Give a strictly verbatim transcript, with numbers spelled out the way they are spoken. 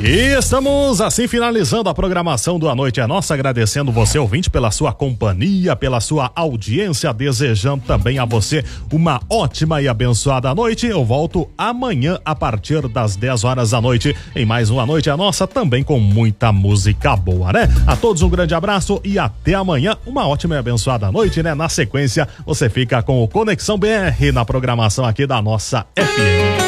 E estamos assim finalizando a programação do A Noite é Nossa, agradecendo você, ouvinte, pela sua companhia, pela sua audiência, desejando também a você uma ótima e abençoada noite. Eu volto amanhã a partir das dez horas da noite em mais um A Noite é Nossa, também com muita música boa, né? A todos um grande abraço e até amanhã, uma ótima e abençoada noite, né? Na sequência, você fica com o Conexão B R na programação aqui da nossa F M.